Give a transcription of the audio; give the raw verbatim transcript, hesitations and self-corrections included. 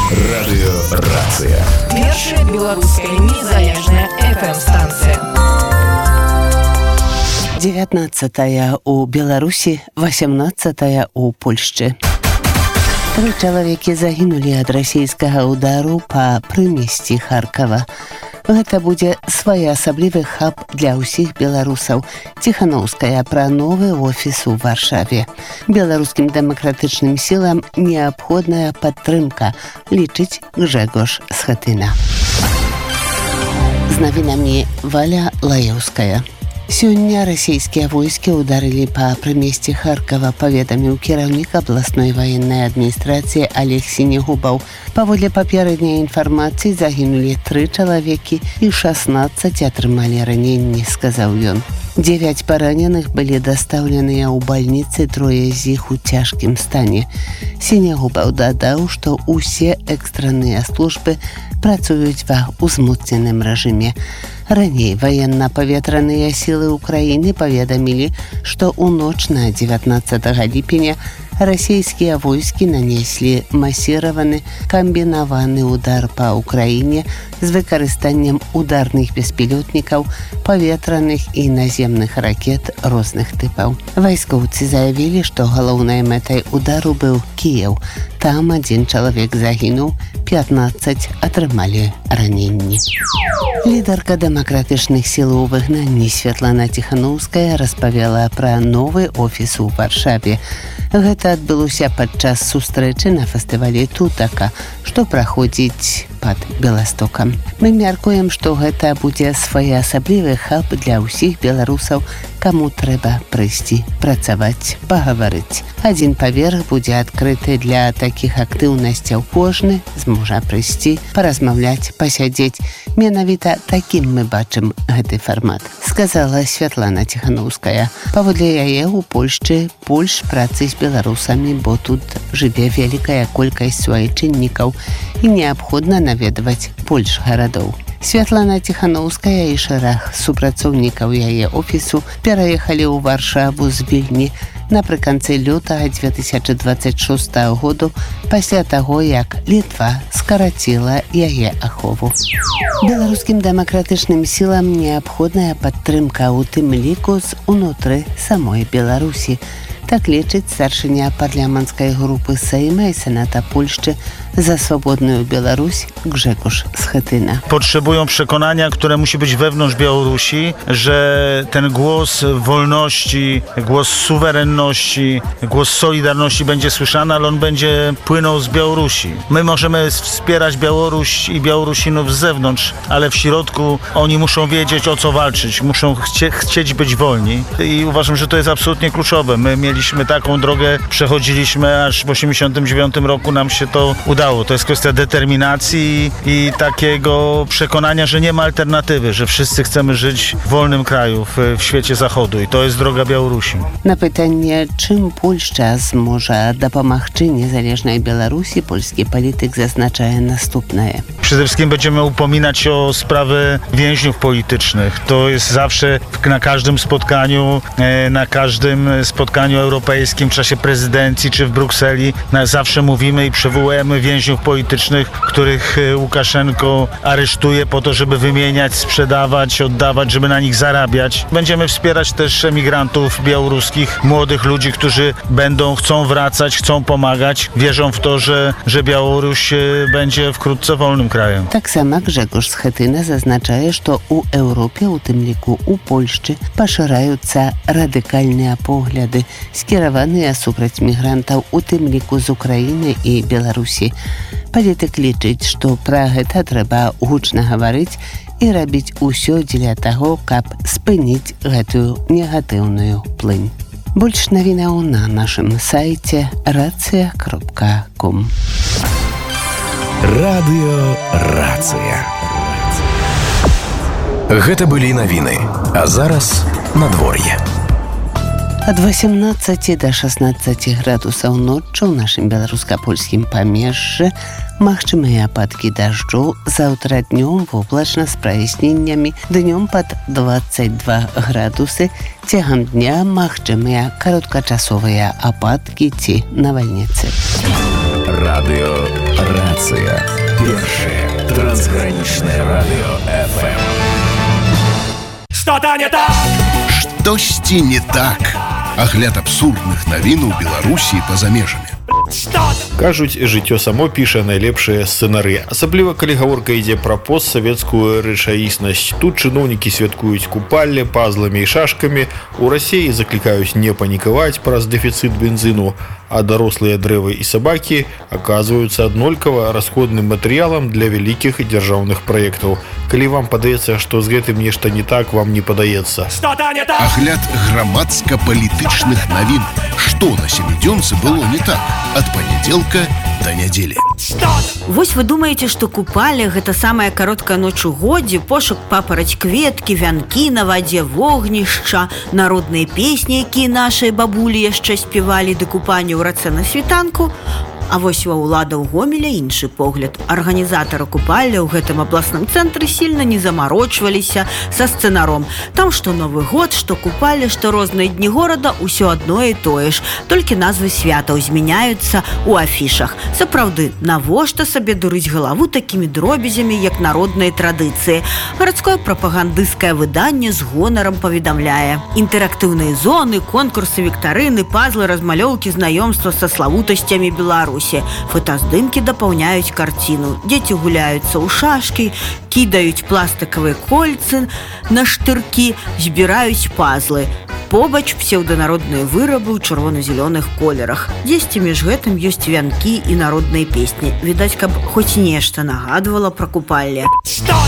Радыёрацыя. Першая беларуская незалежная эф эм-станцыя. дзевятнаццатая ў Беларусі, васямнаццатая ў Польшчы. Тры чалавекі загінулі ад расійскага ўдару па прымесці Харкава. Гэта будзе своеасаблівы хаб для ўсіх беларусаў. Ціханаўская пра новы офіс у Варшаве. Беларускім дэмакратычным сілам неабходная падтрымка, лічыць Гжэгош Схатына. З навінамі Валя Лаеўская. Сёння расійскія войскі ударылі па прымесці Харкава, паведаміў кіраўнік абласной ваеннай адміністрацыі Олег Сінегубаў. Паводле папярэдняй інфармацыі загінулі тры чалавекі і шаснаццаць атрымалі раненні, сказаў ён. Дзевяць параненых былі дастаўленыя ў бальніцы, трое з іх у цяжкім стане. Сінегубаў дадаў, што ўсе экстранныя службы працуюць ва ўзмоцненым рэжыме. Раней ваенна-паветраныя сілы Украіны паведамілі, што ў ноч на дзевятнаццатага ліпеня расійскія войскі нанеслі масіраваны камбінаваны ўдар па Украіне з выкарыстаннем ударных беспілётнікаў, паветраных і наземных ракет розных тыпаў. Вайскоўцы заявілі, што галоўнай мэтай удару быў Кіеў. Там адзін чалавек загінуў, пятнаццаць атрымалі раненні. Лідарка дэмакратычных сіл у выгнанні Святлана Ціханаўская распавяла пра новы офіс у Варшаве. Гэта адбылося падчас сустрэчы на фестывалі Тутака, што праходзіць пад Беластокам. Мы мяркуем, што гэта будзе своеасаблівы хаб для ўсіх беларусаў, каму трэба прыйсці, працаваць, пагаварыць. Адзін паверх будзе адкрыты для такіх актыўнасцяў. Кожны зможа прыйсці, паразмаўляць, пасядзець. Менавіта такім мы бачым гэты фармат, сказала Святлана Ціханаўская. Паводле яе ў Польшчы больш працы з беларусамі, бо тут жыве вялікая колькасць суайчыннікаў і неабходна наведваць больш гарадоў. Святлана Ціханаўская і шэраг супрацоўнікаў яе офісу пераехалі ў Варшаву з Вільні напрыканцы лютага дзве тысячы дваццаць шостага году, пасля таго, як Літва скараціла яе ахову. Беларускім дэмакратычным сілам неабходная падтрымка, у тым ліку з унутры самой Беларусі. Так лічыць старшыня парламенцкай групы Сейма і Сената Польszczy za swobodną Białoruś Grzegorz Schetyna. Potrzebują przekonania, które musi być wewnątrz Białorusi, że ten głos wolności, głos suwerenności, głos solidarności będzie słyszany, ale on będzie płynął z Białorusi. My możemy wspierać Białoruś i Białorusinów z zewnątrz, ale w środku oni muszą wiedzieć, o co walczyć, muszą chcie, chcieć być wolni i uważam, że to jest absolutnie kluczowe. My mieliśmy taką drogę, przechodziliśmy, aż w osiemdziesiątym dziewiątym roku nam się to udało. To jest kwestia determinacji i takiego przekonania, że nie ma alternatywy, że wszyscy chcemy żyć w wolnym kraju, w, w świecie zachodu i to jest droga Białorusi. Na pytanie, czym Polska zmoże dopomagać niezależnej Białorusi, polski polityk zaznacza następne. Przede wszystkim będziemy upominać się o sprawy więźniów politycznych. To jest zawsze na każdym spotkaniu, na każdym spotkaniu europejskim w czasie prezydencji czy w Brukseli. Zawsze mówimy i przywołujemy więźniów politycznych, których Łukaszenko aresztuje po to, żeby wymieniać, sprzedawać, oddawać, żeby na nich zarabiać. Będziemy wspierać też emigrantów białoruskich, młodych ludzi, którzy będą, chcą wracać, chcą pomagać. Wierzą w to, że, że Białoruś będzie wkrótce wolnym krajem. Tak samo Grzegorz Schetyna zaznacza, że u Europie, u tym liku u Polszczy, poszerzają się radykalne poglądy skierowane suprać migrantów, u tym liku z Ukrainy i Białorusi. Polityk liczyć, że pra гэта trzeba głośno mówić i robić усё для того, kab spynić гэтую negatywną plynь. Больш навінаў на нашым сайце racja kropka com. Радыёрацыя. Гэта былі навіны, а зараз надвор'е. Ад восемнадцати до шестнадцати градусаў ноччу ў нашым беларуска-польскім памежжы магчымыя ападкі дажджу, заўтра днём воблачна з праясненнямі, днём пад двадцать два градусы, цягам дня магчымыя кароткачасовыя ападкі ці навальніцы. Радыё Рацыя. Першае трансгранічнае радыё эф эм. Что-то не так! Штосьці не так. Агляд абсурдных навін у Беларусі і па-за межамі. Кажуць, жыццё само піша найлепшыя сцэнары. Асабліва, калі гаворка ідзе пра постсавецкую рэчаіснасць. Тут чыноўнікі святкуюць купалле пазламі і шашкамі. У Расіі заклікаюць не панікаваць праз дэфіцыт бензіну, а дарослыя дрэвы і сабакі аказваюцца аднолькава расходным матэрыялам для вялікіх і дзяржаўных праектаў. Калі вам падаецца, што з гэтым нешта не так, вам не падаецца. Агляд грамадска-палітычных навін. Што на сямідзёнцы было не так? Ад панядзелка да нядзелі. Вось вы думаеце, што купале гэта самая кароткая ноч у годзе, пошук папараць кветкі, вянкі на вадзе, вогнішча, народныя песні, якія нашыя бабулі яшчэ спявалі да купання ў рацэ на світанку. А вось ва ўладаў Гомеля іншы погляд. Арганізатары купалля ў гэтым абласным цэнтры сильна не замарочваліся са сцэнаром. Там што Новы год, што купалля, што розныя дні горада, усё адно і тое ж. Толькі назвы святаў змяняюцца ў афішах. Сапраўды, навошта сабе дурыць галаву такімі дробязямі, як народныя традыцыі? Гарадское прапагандысцкае выданне з гонарам паведамляе. Інтэрактыўныя зоны, конкурсы, віктарыны, пазлы, размалёўкі, знаёмства са славутасцямі Беларусі. Фотаздымкі дапаўняюць карціну. Дзеці гуляюцца ў шашкі, кідаюць пластыкавыя кольцы на штыркі, збіраюць пазлы. Побач псеўданародныя вырабы ў чырвона-зялёных колерах. Дзесьці між гэтым ёсць вянкі і народныя песні. Відаць, каб хоць нешта нагадвала пра купалле.